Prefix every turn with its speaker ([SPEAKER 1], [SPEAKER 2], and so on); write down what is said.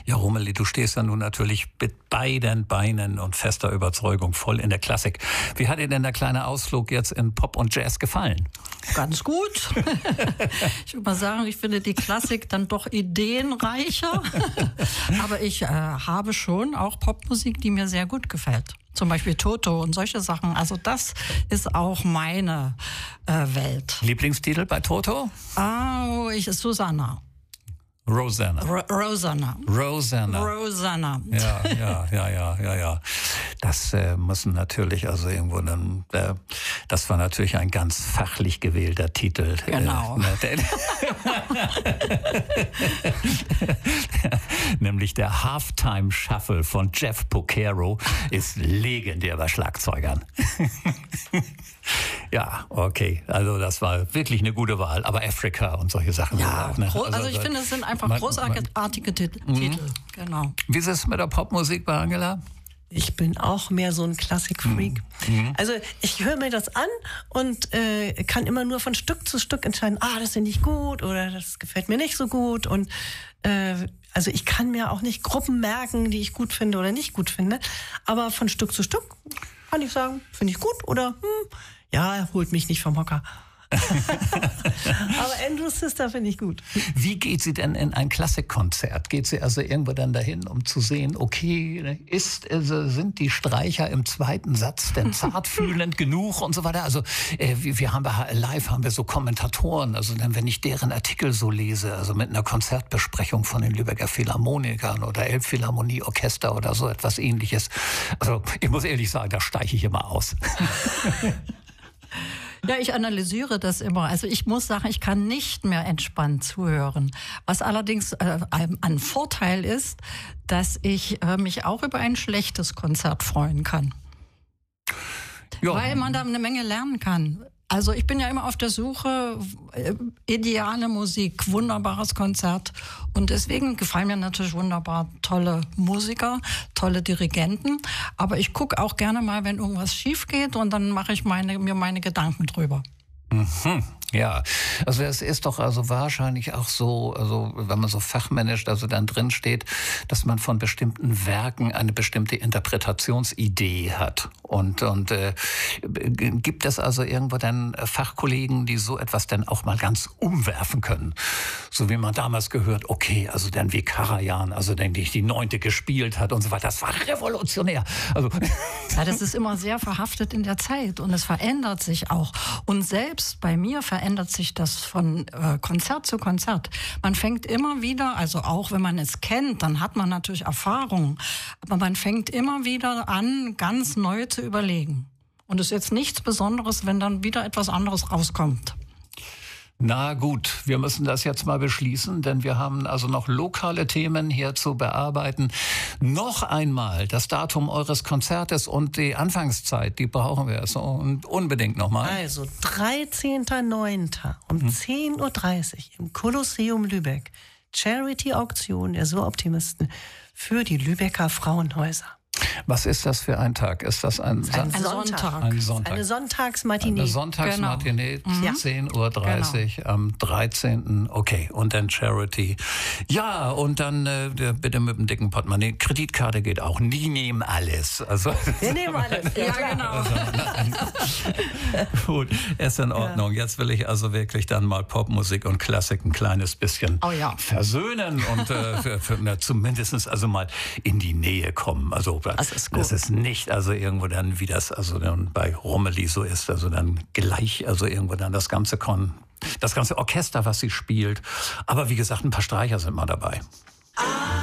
[SPEAKER 1] Ja, Romeli, du stehst ja nun natürlich mit beiden Beinen und fester Überzeugung voll in der Klassik. Wie hat dir denn der kleine Ausflug jetzt in Pop und Jazz gefallen?
[SPEAKER 2] Ganz gut. Ich würde mal sagen, ich finde die Klassik dann doch ideenreicher. Aber ich habe schon auch Popmusik, die mir sehr gut gefällt. Zum Beispiel Toto und solche Sachen. Also das ist auch meine Welt.
[SPEAKER 1] Lieblingstitel bei Toto?
[SPEAKER 2] Susanna.
[SPEAKER 1] Rosanna.
[SPEAKER 2] Rosanna.
[SPEAKER 1] Rosanna.
[SPEAKER 2] Rosanna.
[SPEAKER 1] Ja. Das müssen natürlich also irgendwo dann, das war natürlich ein ganz fachlich gewählter Titel.
[SPEAKER 2] Genau.
[SPEAKER 1] Nämlich der Halftime Shuffle von Jeff Porcaro ist legendär bei Schlagzeugern. Ja, okay. Also das war wirklich eine gute Wahl. Aber Africa und solche Sachen.
[SPEAKER 2] Ja,
[SPEAKER 1] auch, ne?
[SPEAKER 2] also ich finde, es sind einfach großartige Titel. Genau.
[SPEAKER 1] Wie ist es mit der Popmusik bei Angela?
[SPEAKER 3] Ich bin auch mehr so ein Klassik-Freak. Also ich höre mir das an und kann immer nur von Stück zu Stück entscheiden, das finde ich gut oder das gefällt mir nicht so gut. Und also ich kann mir auch nicht Gruppen merken, die ich gut finde oder nicht gut finde. Aber von Stück zu Stück kann ich sagen, finde ich gut oder holt mich nicht vom Hocker. Aber Andrew Sister finde ich gut.
[SPEAKER 1] Wie geht sie denn in ein Klassikkonzert? Geht sie also irgendwo dann dahin, um zu sehen, okay, sind die Streicher im zweiten Satz denn zartfühlend genug und so weiter? Also live haben wir so Kommentatoren, also dann, wenn ich deren Artikel so lese, also mit einer Konzertbesprechung von den Lübecker Philharmonikern oder Elbphilharmonieorchester oder so etwas Ähnliches. Also ich muss ehrlich sagen, da steige ich immer aus.
[SPEAKER 2] Ja, ich analysiere das immer. Also ich muss sagen, ich kann nicht mehr entspannt zuhören. Was allerdings ein Vorteil ist, dass ich mich auch über ein schlechtes Konzert freuen kann. Ja. Weil man da eine Menge lernen kann. Also ich bin ja immer auf der Suche, ideale Musik, wunderbares Konzert. Und deswegen gefallen mir natürlich wunderbar tolle Musiker, tolle Dirigenten. Aber ich gucke auch gerne mal, wenn irgendwas schief geht und dann mache ich mir meine Gedanken drüber.
[SPEAKER 1] Mhm. Ja, also es ist doch also wahrscheinlich auch so, also wenn man so fachmännisch also dann drin steht, dass man von bestimmten Werken eine bestimmte Interpretationsidee hat. Und gibt es also irgendwo dann Fachkollegen, die so etwas dann auch mal ganz umwerfen können? So wie man damals gehört, okay, also dann wie Karajan, also denke ich, die 9. gespielt hat und so weiter. Das war revolutionär. Also
[SPEAKER 2] ja, das ist immer sehr verhaftet in der Zeit und es verändert sich auch. Und selbst bei mir verändert sich das von Konzert zu Konzert. Man fängt immer wieder, also auch wenn man es kennt, dann hat man natürlich Erfahrung, aber man fängt immer wieder an, ganz neu zu überlegen. Und es ist jetzt nichts Besonderes, wenn dann wieder etwas anderes rauskommt.
[SPEAKER 1] Na gut, wir müssen das jetzt mal beschließen, denn wir haben also noch lokale Themen hier zu bearbeiten. Noch einmal das Datum eures Konzertes und die Anfangszeit, die brauchen wir so und unbedingt nochmal.
[SPEAKER 3] Also 13.09. um 10.30 Uhr im Kolosseum Lübeck. Charity-Auktion der So-Optimisten für die Lübecker Frauenhäuser.
[SPEAKER 1] Was ist das für ein Tag? Ist das ein
[SPEAKER 2] Sonntag?
[SPEAKER 1] Ein Sonntag.
[SPEAKER 3] Eine Sonntagsmatinee.
[SPEAKER 1] Eine Sonntagsmatinee,
[SPEAKER 2] genau.
[SPEAKER 1] 10.30 Uhr am 13. Okay, und dann Charity. Ja, und dann bitte mit dem dicken Portemonnaie. Kreditkarte geht auch. Die nehmen alles. Also,
[SPEAKER 3] Wir nehmen alles.
[SPEAKER 2] Ja, genau.
[SPEAKER 1] Also, gut, ist in Ordnung. Jetzt will ich also wirklich dann mal Popmusik und Klassik ein kleines bisschen versöhnen und zumindest also mal in die Nähe kommen. Also das ist nicht also irgendwo dann, wie das also dann bei Romeli so ist, also dann gleich, also irgendwo dann das ganze Orchester, was sie spielt. Aber wie gesagt, ein paar Streicher sind mal dabei.